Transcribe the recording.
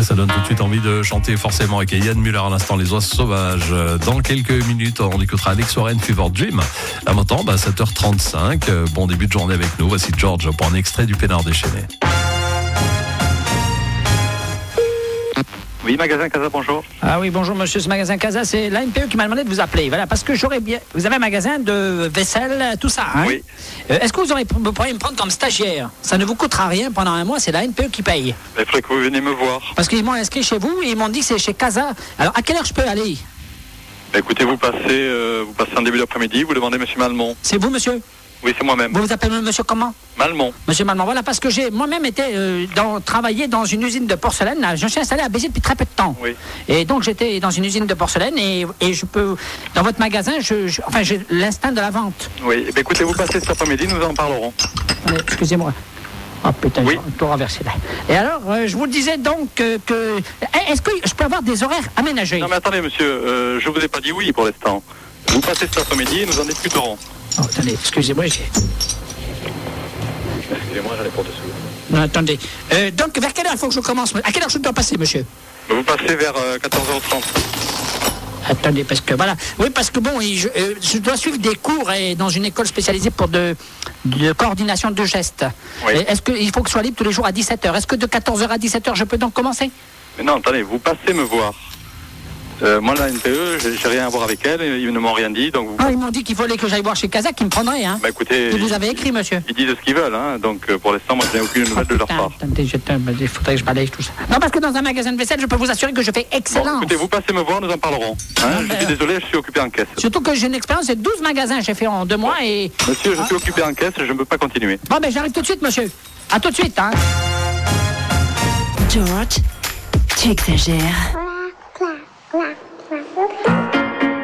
Ça donne tout de suite envie de chanter forcément avec Yann Muller à l'instant, Les Oiseaux Sauvages. Dans quelques minutes, on écoutera Alex Warren, Fever Dream. Là maintenant, 7h35. Bon début de journée avec nous. Voici George pour un extrait du Pénard déchaîné. Oui, magasin Casa, bonjour. Ah oui, bonjour monsieur, ce magasin Casa, c'est la NPE qui m'a demandé de vous appeler. Voilà, parce que j'aurais bien... Vous avez un magasin de vaisselle, tout ça, hein? Oui. Est-ce que vous pourriez me prendre comme stagiaire? Ça ne vous coûtera rien pendant un mois, c'est la NPE qui paye. Il faudrait que vous veniez me voir. Parce qu'ils m'ont inscrit chez vous et ils m'ont dit que c'est chez Casa. Alors, à quelle heure je peux aller? Écoutez, vous passez en début d'après-midi, vous demandez monsieur Malmont. C'est vous, monsieur? Oui, c'est moi-même. Vous vous appelez monsieur comment? Malmont. Monsieur Malmont, voilà, parce que j'ai moi-même été travaillé dans une usine de porcelaine. Là. Je suis installé à Béziers depuis très peu de temps. Oui. Et donc j'étais dans une usine de porcelaine et je peux, dans votre magasin, j'ai l'instinct de la vente. Oui, écoutez, vous passez cet après-midi, nous en parlerons. Excusez-moi. Oh putain, oui. Je peux renverser là. Et alors, je vous disais donc que... Est-ce que je peux avoir des horaires aménagés? Non mais attendez monsieur, je vous ai pas dit oui pour l'instant. Vous passez cet après-midi et nous en discuterons. Oh, attendez, excusez-moi, Excusez-moi, j'en ai pour dessous. Non, attendez. Donc, vers quelle heure il faut que je commence? À quelle heure je dois passer, monsieur? Vous passez vers 14h30. Attendez, parce que voilà. Oui, parce que bon, je dois suivre des cours dans une école spécialisée pour de coordination de gestes. Oui. Est-ce qu'il faut que je sois libre tous les jours à 17h? Est-ce que de 14h à 17h, je peux donc commencer? Mais non, attendez, vous passez me voir. Moi, la NPE, j'ai rien à voir avec elle, ils ne m'ont rien dit, donc vous... Ah, ils m'ont dit qu'il fallait que j'aille voir chez Casa, qu'ils me prendraient, hein. Bah écoutez... Et vous avez écrit, monsieur? Ils disent ce qu'ils veulent, hein, donc pour l'instant, moi, je n'ai aucune nouvelle de leur part. Attendez, il faudrait que je balaye tout ça. Non, parce que dans un magasin de vaisselle, je peux vous assurer que je fais excellence. Bon, écoutez, vous passez me voir, nous en parlerons. Hein, je suis désolé, je suis occupé en caisse. Surtout que j'ai une expérience de 12 magasins, j'ai fait en 2 mois et... Monsieur, je suis occupé en caisse, je ne peux pas continuer. Bon, ben j'arrive tout de suite, monsieur. À tout de suite, hein. George, tu exagères.